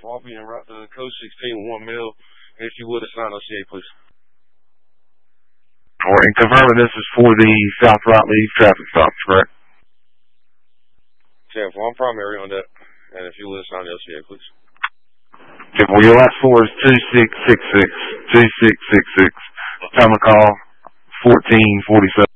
I'll be en route to Code 16 1 mil. If you would assign OCA, please. All right, and confirming this is for the South Right Leave traffic stops, correct? 10-4, I'm primary on that. And if you would assign the OCA, please. 10-4, your last four is 2666. 2666. Time to call 1447.